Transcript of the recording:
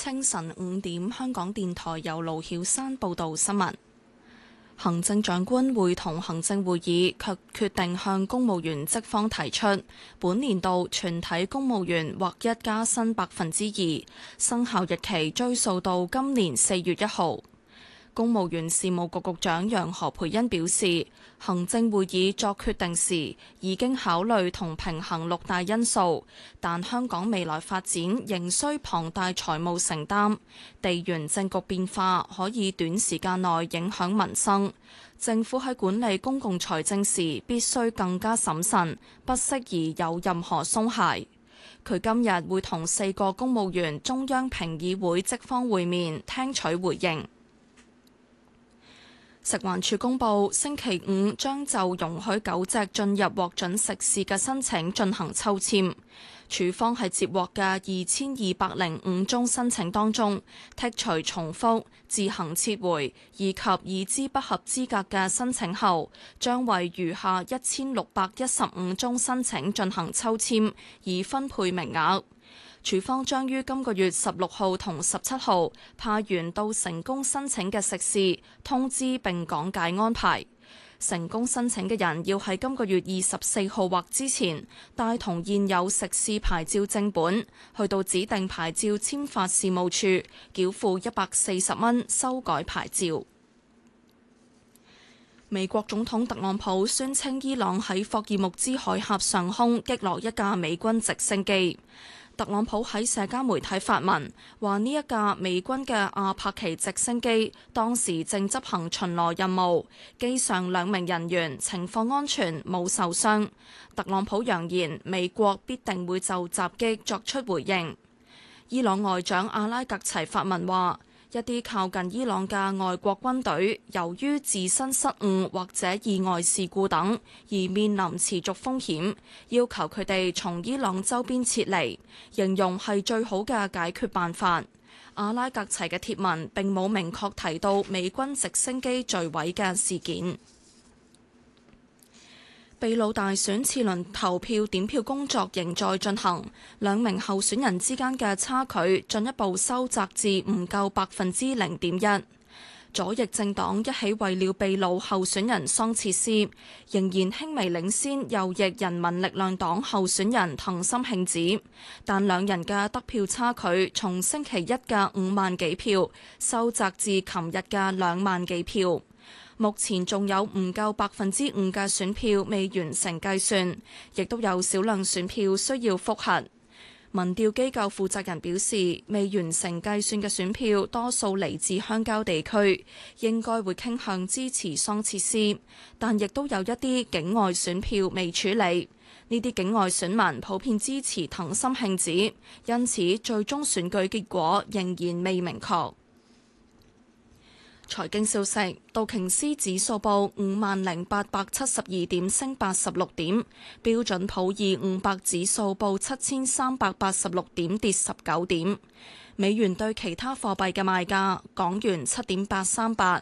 清晨5點，香港電台由盧曉山報道新聞。行政長官會同行政會議卻決定向公務員職方提出，本年度全體公務員劃一加薪2%，生效日期追溯到今年4月1號。公務員事務局局長楊何蓓茵表示，行政會議作決定時已經考慮同平衡6大因素，但香港未來發展仍需龐大財務承擔，地緣政局變化可以短時間內影響民生，政府喺管理公共財政時必須更加審慎，不適宜有任何鬆懈。佢今日會同4個公務員中央評議會職方會面，聽取回應。食環署公布，星期5將就容許狗隻進入獲准食肆嘅申請進行抽籤。署方喺接獲嘅2205宗申請當中，剔除重複、自行撤回以及已知不合資格嘅申請後，將為餘下1615宗申請進行抽籤，以分配名額。署方將於今個月16號同17號派員到成功申請嘅食肆通知並講解安排。成功申請嘅人要喺今個月24號或之前帶同現有食肆牌照正本，去到指定牌照簽發事務處繳付140蚊修改牌照。美國總統特朗普宣稱伊朗喺霍爾木茲海峽上空擊落一架美軍直升機。特朗普喺社交媒體發文，話呢一架美軍嘅阿帕奇直升機當時正執行巡邏任務，機上2名人員情況安全，冇受傷。特朗普揚言美國必定會就襲擊作出回應。伊朗外長阿拉格齊發文話，一啲靠近伊朗嘅外國軍隊，由於自身失誤或者意外事故等，而面臨持續風險，要求佢哋從伊朗周邊撤離，形容係最好嘅解決辦法。阿拉格齊嘅貼文並冇明確提到美軍直升機墜毀嘅事件。秘魯大選次輪投票點票工作仍在進行，2名候選人之間嘅差距進一步收窄至唔夠0.1%。左翼政黨一起為了秘魯候選人桑切斯，仍然輕微領先右翼人民力量黨候選人藤森慶子，但2人嘅得票差距從星期一嘅5萬幾票收窄至琴日嘅2萬幾票。目前仲有唔夠5%嘅選票未完成計算，亦都有少量選票需要複核。民調機構負責人表示，未完成計算嘅選票多數嚟自鄉郊地區，應該會傾向支持桑切斯，但亦都有一啲境外選票未處理。呢啲境外選民普遍支持藤森慶子，因此最終選舉結果仍然未明確。財經消息，道瓊斯指數報50,872點，升86點；標準普爾500指數報7386點，跌19點。美元對其他貨幣嘅賣價：港元7.838，